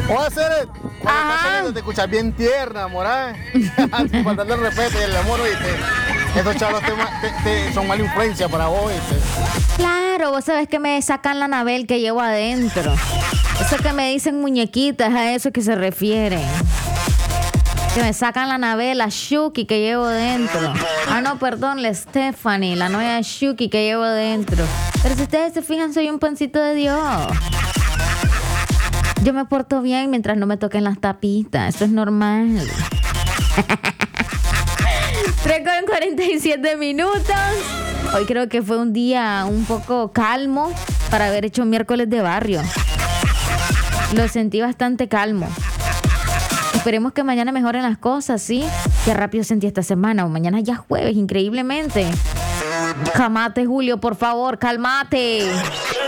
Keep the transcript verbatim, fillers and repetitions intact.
O hacer cuando estás saliendo te escuchas bien tierna, morada. Sin faltarle el respeto y el amor, ¿viste? Esos chavos te, te, te, son mala influencia para vos, ¿viste? Claro, vos sabés que me sacan la Anabel que llevo adentro. Eso que me dicen muñequitas, a eso que se refieren. Que me sacan la Anabel, la Shuki que llevo dentro. Ah, no, perdón, la Stephanie, la nueva Shuki que llevo dentro. Pero si ustedes se fijan, soy un pancito de Dios. Yo me porto bien mientras no me toquen las tapitas. Eso es normal. tres con cuarenta y siete minutos. Hoy creo que fue un día un poco calmo para haber hecho miércoles de barrio. Lo sentí bastante calmo. Esperemos que mañana mejoren las cosas, ¿sí? Qué rápido sentí esta semana. O mañana ya es jueves, increíblemente. Calmate, Julio, por favor, calmate.